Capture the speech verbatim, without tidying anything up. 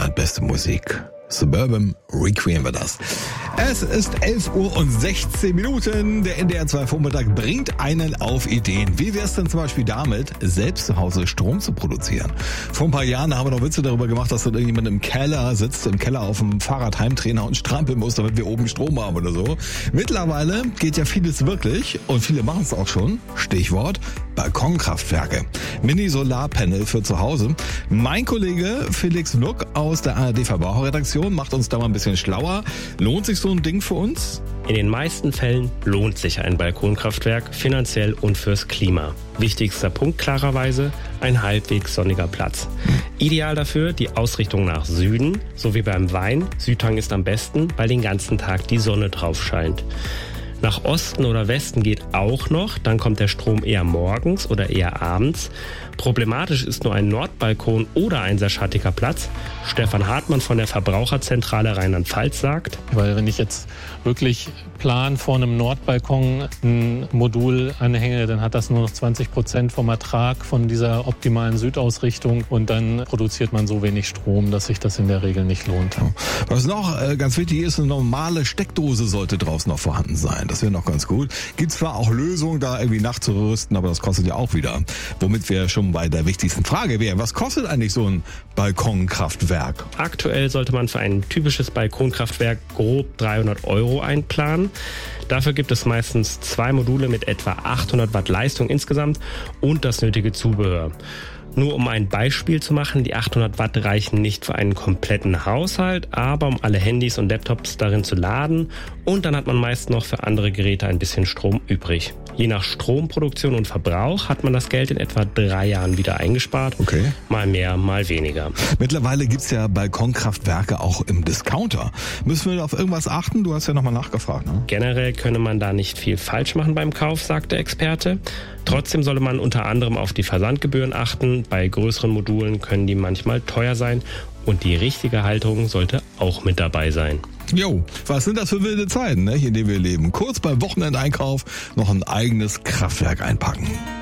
Standard, beste Musik. Suburban Requiem war das. Es ist elf Uhr und sechzehn Minuten. Der N D R zwei Vormittag bringt einen auf Ideen. Wie wäre es denn zum Beispiel damit, selbst zu Hause Strom zu produzieren? Vor ein paar Jahren haben wir noch Witze darüber gemacht, dass dann irgendjemand im Keller sitzt, im Keller auf dem Fahrrad Heimtrainer und strampeln muss, damit wir oben Strom haben oder so. Mittlerweile geht ja vieles wirklich und viele machen es auch schon. Stichwort Balkonkraftwerke. Mini-Solarpanel für zu Hause. Mein Kollege Felix Nuck aus der A R D-Verbraucherredaktion macht uns da mal ein bisschen schlauer. Lohnt sich so ein Ding für uns? In den meisten Fällen lohnt sich ein Balkonkraftwerk finanziell und fürs Klima. Wichtigster Punkt klarerweise, ein halbwegs sonniger Platz. Ideal dafür die Ausrichtung nach Süden, so wie beim Wein. Südhang ist am besten, weil den ganzen Tag die Sonne drauf scheint. Nach Osten oder Westen geht auch noch, dann kommt der Strom eher morgens oder eher abends. Problematisch ist nur ein Nordbalkon oder ein sehr schattiger Platz. Stefan Hartmann von der Verbraucherzentrale Rheinland-Pfalz sagt: Weil wenn ich jetzt wirklich plan vor einem Nordbalkon ein Modul anhänge, dann hat das nur noch zwanzig Prozent vom Ertrag von dieser optimalen Südausrichtung und dann produziert man so wenig Strom, dass sich das in der Regel nicht lohnt. Was noch äh, ganz wichtig ist, eine normale Steckdose sollte draußen noch vorhanden sein. Das wäre noch ganz gut. Gibt zwar auch Lösungen, da irgendwie nachzurüsten, aber das kostet ja auch wieder. Womit wir schon bei der wichtigsten Frage wären. Was kostet eigentlich so ein Balkonkraftwerk? Aktuell sollte man für ein typisches Balkonkraftwerk grob dreihundert Euro einplanen. Dafür gibt es meistens zwei Module mit etwa achthundert Watt Leistung insgesamt und das nötige Zubehör. Nur um ein Beispiel zu machen, die achthundert Watt reichen nicht für einen kompletten Haushalt, aber um alle Handys und Laptops darin zu laden und dann hat man meist noch für andere Geräte ein bisschen Strom übrig. Je nach Stromproduktion und Verbrauch hat man das Geld in etwa drei Jahren wieder eingespart. Okay. Mal mehr, mal weniger. Mittlerweile gibt's ja Balkonkraftwerke auch im Discounter. Müssen wir da auf irgendwas achten? Du hast ja nochmal nachgefragt, ne? Generell könne man da nicht viel falsch machen beim Kauf, sagt der Experte. Trotzdem solle man unter anderem auf die Versandgebühren achten. Bei größeren Modulen können die manchmal teuer sein und die richtige Halterung sollte auch mit dabei sein. Jo, was sind das für wilde Zeiten, ne, in denen wir leben? Kurz beim Wochenendeinkauf noch ein eigenes Kraftwerk einpacken.